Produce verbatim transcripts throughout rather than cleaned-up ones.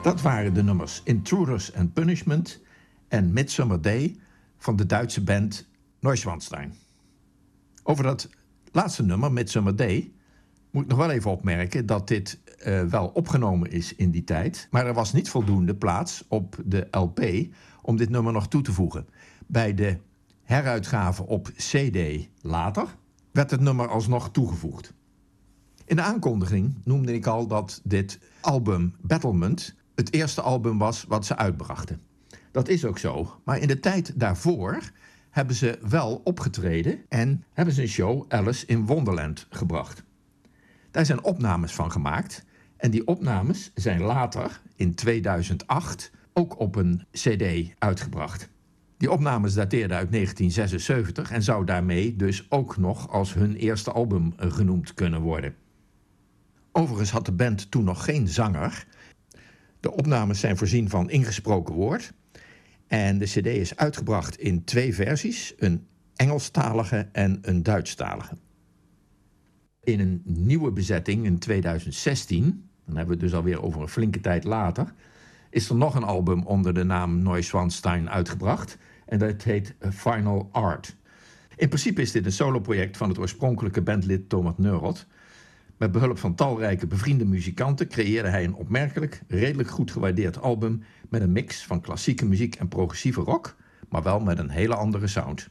Dat waren de nummers Intruders and Punishment en Midsummer Day van de Duitse band Neuschwanstein. Over dat laatste nummer, Midsummer Day, moet ik nog wel even opmerken dat dit uh, wel opgenomen is in die tijd. Maar er was niet voldoende plaats op de L P om dit nummer nog toe te voegen. Bij de heruitgave op C D later werd het nummer alsnog toegevoegd. In de aankondiging noemde ik al dat dit album Battlement het eerste album was wat ze uitbrachten. Dat is ook zo, maar in de tijd daarvoor hebben ze wel opgetreden en hebben ze een show Alice in Wonderland gebracht. Daar zijn opnames van gemaakt en die opnames zijn later, in tweeduizend acht, ook op een C D uitgebracht. Die opnames dateerden uit negentien zesenzeventig en zou daarmee dus ook nog als hun eerste album genoemd kunnen worden. Overigens had de band toen nog geen zanger. De opnames zijn voorzien van ingesproken woord. En de cd is uitgebracht in twee versies, een Engelstalige en een Duitsstalige. In een nieuwe bezetting in tweeduizend zestien, dan hebben we het dus alweer over een flinke tijd later, is er nog een album onder de naam Neuschwanstein uitgebracht. En dat heet Final Art. In principe is dit een soloproject van het oorspronkelijke bandlid Thomas Neuroth. Met behulp van talrijke bevriende muzikanten creëerde hij een opmerkelijk, redelijk goed gewaardeerd album met een mix van klassieke muziek en progressieve rock, maar wel met een hele andere sound.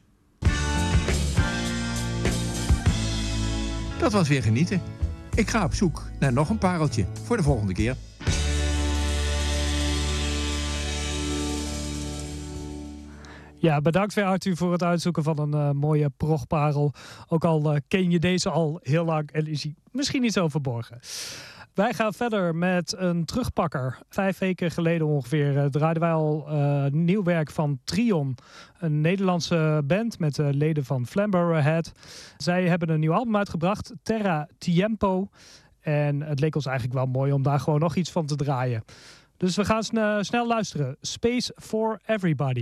Dat was weer genieten. Ik ga op zoek naar nog een pareltje voor de volgende keer. Ja, bedankt weer Arthur voor het uitzoeken van een uh, mooie progparel. Ook al uh, ken je deze al heel lang en is hij misschien niet zo verborgen. Wij gaan verder met een terugpakker. Vijf weken geleden ongeveer uh, draaiden wij al uh, nieuw werk van Trion. Een Nederlandse band met uh, leden van Flamborough Head. Zij hebben een nieuw album uitgebracht, Terra Tiempo. En het leek ons eigenlijk wel mooi om daar gewoon nog iets van te draaien. Dus we gaan sn- snel luisteren. Space for Everybody.